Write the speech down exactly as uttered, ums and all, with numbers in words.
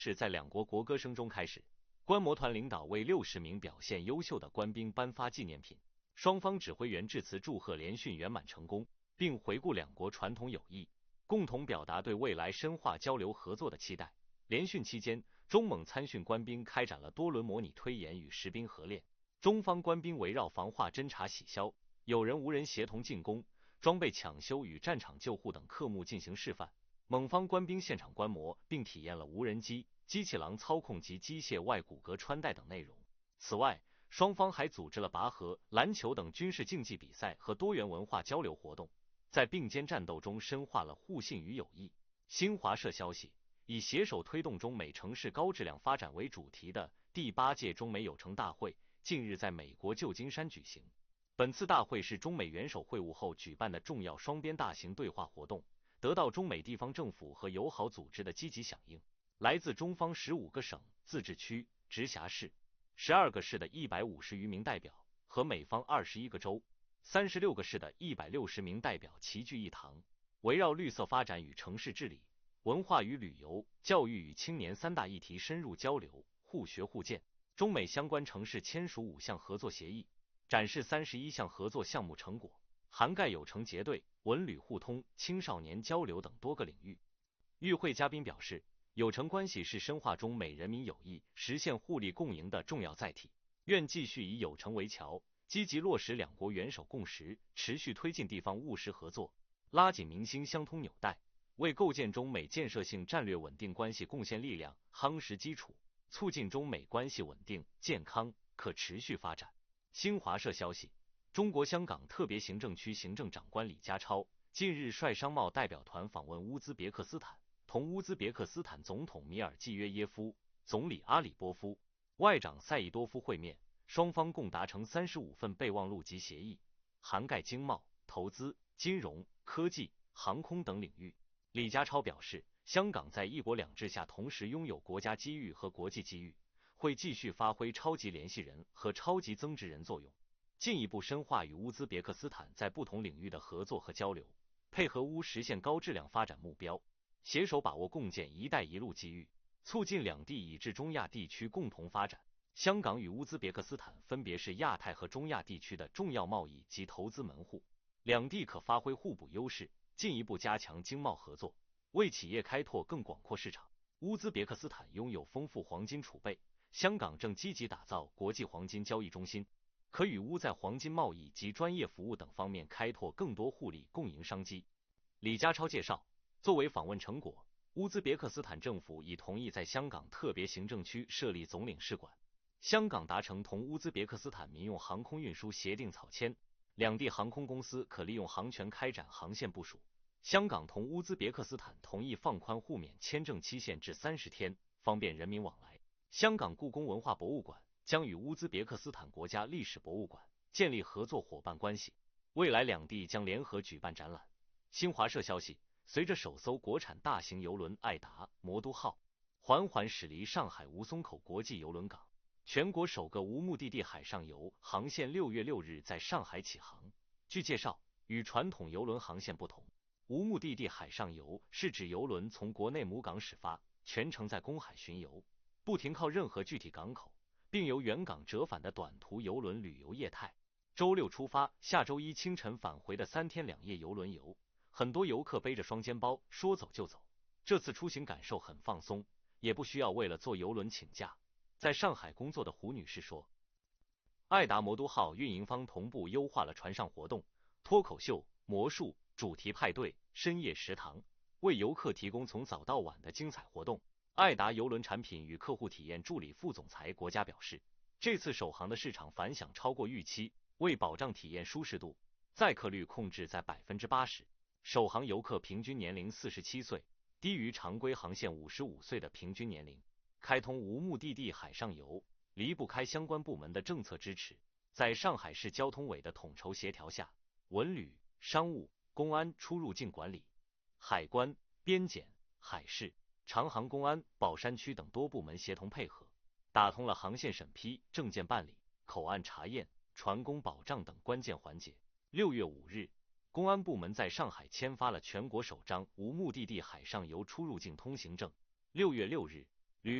是在两国国歌声中开始。观摩团领导为六十名表现优秀的官兵颁发纪念品，双方指挥员致辞祝贺联训圆满成功，并回顾两国传统友谊，共同表达对未来深化交流合作的期待。联训期间，中蒙参训官兵开展了多轮模拟推演与实兵合练，中方官兵围绕防化侦察洗消、有人无人协同进攻、装备抢修与战场救护等科目进行示范，蒙方官兵现场观摩并体验了无人机、机器狼操控及机械外骨骼穿戴等内容。此外，双方还组织了拔河、篮球等军事竞技比赛和多元文化交流活动，在并肩战斗中深化了互信与友谊。新华社消息，以携手推动中美城市高质量发展为主题的第八届中美友城大会近日在美国旧金山举行。本次大会是中美元首会晤后举办的重要双边大型对话活动，得到中美地方政府和友好组织的积极响应。来自中方十五个省、自治区、直辖市、十二个市的一百五十余名代表和美方二十一个州、三十六个市的一百六十名代表齐聚一堂，围绕绿色发展与城市治理、文化与旅游、教育与青年三大议题深入交流，互学互鉴。中美相关城市签署五项合作协议，展示三十一项合作项目成果，涵盖有城结对、文旅互通、青少年交流等多个领域。与会嘉宾表示，友城关系是深化中美人民友谊、实现互利共赢的重要载体，愿继续以友城为桥，积极落实两国元首共识，持续推进地方务实合作，拉紧民心相通纽带，为构建中美建设性战略稳定关系贡献力量，夯实基础，促进中美关系稳定、健康、可持续发展。新华社消息，中国香港特别行政区行政长官李家超近日率商贸代表团访问乌兹别克斯坦，同乌兹别克斯坦总统米尔济约耶夫、总理阿里波夫、外长赛义多夫会面，双方共达成三十五份备忘录及协议，涵盖经贸、投资、金融、科技、航空等领域。李家超表示，香港在一国两制下同时拥有国家机遇和国际机遇，会继续发挥超级联系人和超级增值人作用，进一步深化与乌兹别克斯坦在不同领域的合作和交流，配合乌实现高质量发展目标，携手把握共建“一带一路”机遇，促进两地以至中亚地区共同发展。香港与乌兹别克斯坦分别是亚太和中亚地区的重要贸易及投资门户，两地可发挥互补优势，进一步加强经贸合作，为企业开拓更广阔市场。乌兹别克斯坦拥有丰富黄金储备，香港正积极打造国际黄金交易中心，可与乌在黄金贸易及专业服务等方面开拓更多互利共赢商机。李家超介绍，作为访问成果，乌兹别克斯坦政府已同意在香港特别行政区设立总领事馆，香港达成同乌兹别克斯坦民用航空运输协定草签，两地航空公司可利用航权开展航线部署。香港同乌兹别克斯坦同意放宽互免签证期限至三十天，方便人民往来。香港故宫文化博物馆将与乌兹别克斯坦国家历史博物馆建立合作伙伴关系，未来两地将联合举办展览。新华社消息，随着首艘国产大型邮轮爱达魔都号缓缓驶离上海吴淞口国际邮轮港，全国首个无目的地海上游航线六月六日在上海启航。据介绍，与传统邮轮航线不同，无目的地海上游是指邮轮从国内母港始发，全程在公海巡游，不停靠任何具体港口，并由原港折返的短途邮轮旅游业态。周六出发，下周一清晨返回的三天两夜邮轮游，很多游客背着双肩包，说走就走。这次出行感受很放松，也不需要为了坐邮轮请假。在上海工作的胡女士说，爱达魔都号运营方同步优化了船上活动，脱口秀、魔术、主题派对、深夜食堂，为游客提供从早到晚的精彩活动。爱达邮轮产品与客户体验助理副总裁国家表示，这次首航的市场反响超过预期，为保障体验舒适度，载客率控制在 百分之八十， 首航游客平均年龄四十七岁，低于常规航线五十五岁的平均年龄。开通无目的地海上游离不开相关部门的政策支持，在上海市交通委的统筹协调下，文旅、商务、公安、出入境管理、海关、边检、海事、长航公安、宝山区等多部门协同配合，打通了航线审批、证件办理、口岸查验、船工保障等关键环节。六月五日，公安部门在上海签发了全国首张无目的地海上游出入境通行证。六月六日，